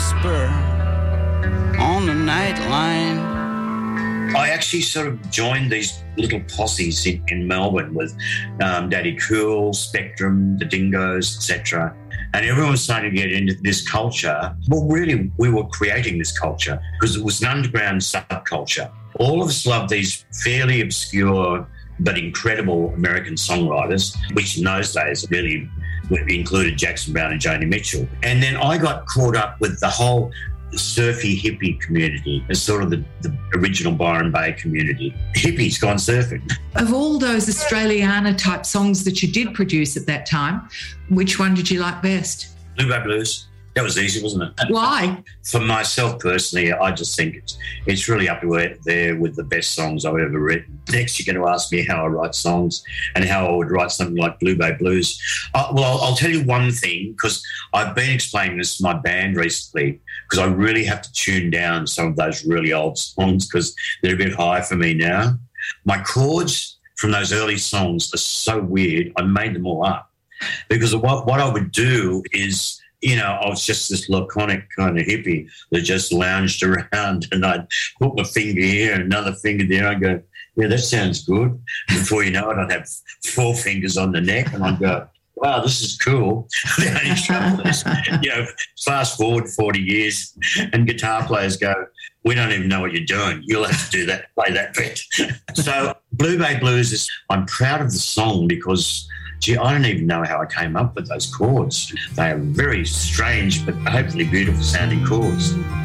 whisper on the night line. I actually sort of joined these little posses in Melbourne with Daddy Cool, Spectrum, the Dingoes, etc. And everyone was starting to get into this culture. Well, really, we were creating this culture because it was an underground subculture. All of us loved these fairly obscure but incredible American songwriters, which in those days really included Jackson Browne and Joni Mitchell. And then I got caught up with the whole surfy hippie community as sort of the original Byron Bay community. Hippies gone surfing. Of all those Australiana type songs that you did produce at that time, which one did you like best? Blue Bay Blues. That was easy, wasn't it? Why? For myself personally, I just think it's really up there with the best songs I've ever written. Next, you're going to ask me how I write songs and how I would write something like Blue Bay Blues. I'll tell you one thing, because I've been explaining this to my band recently, because I really have to tune down some of those really old songs because they're a bit high for me now. My chords from those early songs are so weird, I made them all up. Because what I would do is, you know, I was just this laconic kind of hippie that just lounged around, and I'd put my finger here and another finger there. I'd go, yeah, that sounds good. Before you know it, I'd have 4 fingers on the neck, and I'd go, wow, this is cool. The only trouble is, you know, fast forward 40 years and guitar players go, we don't even know what you're doing. You'll have to do that, play that bit. So Blue Bay Blues I'm proud of the song because, gee, I don't even know how I came up with those chords. They are very strange but hopefully beautiful sounding chords.